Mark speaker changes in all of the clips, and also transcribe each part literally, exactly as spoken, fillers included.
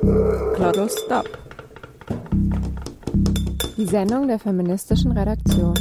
Speaker 1: Glottal Stop. Die Sendung der feministischen Redaktion.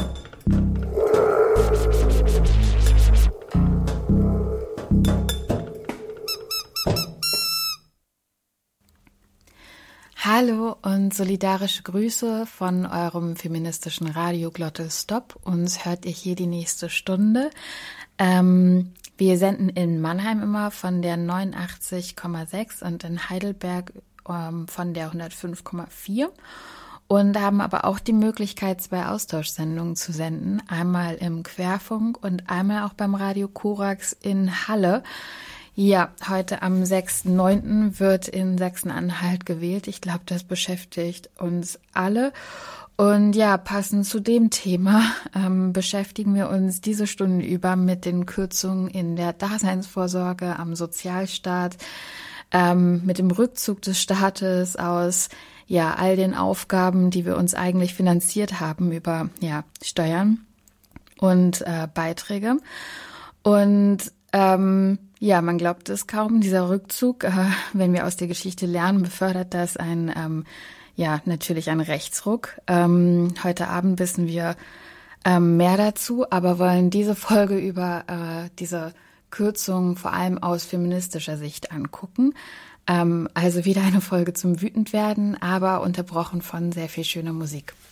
Speaker 2: Hallo und solidarische Grüße von eurem feministischen Radio Glottal Stop. Uns hört ihr hier die nächste Stunde. Ähm, wir senden in Mannheim immer von der neunundachtzig Komma sechs und in Heidelberg ähm, von der hundertfünf Komma vier und haben aber auch die Möglichkeit, zwei Austauschsendungen zu senden. Einmal im Querfunk und einmal auch beim Radio Korax in Halle. Ja, heute am sechsten neunten wird in Sachsen-Anhalt gewählt. Ich glaube, das beschäftigt uns alle. Und ja, passend zu dem Thema ähm, beschäftigen wir uns diese Stunden über mit den Kürzungen in der Daseinsvorsorge, am Sozialstaat, ähm, mit dem Rückzug des Staates aus ja all den Aufgaben, die wir uns eigentlich finanziert haben über ja Steuern und äh, Beiträge. Und ähm, ja, man glaubt es kaum, dieser Rückzug, äh, wenn wir aus der Geschichte lernen, befördert das ein, ähm, ja, natürlich einen Rechtsruck. Ähm, heute Abend wissen wir ähm, mehr dazu, aber wollen diese Folge über äh, diese Kürzung vor allem aus feministischer Sicht angucken. Ähm, also wieder eine Folge zum Wütendwerden, aber unterbrochen von sehr viel schöner Musik.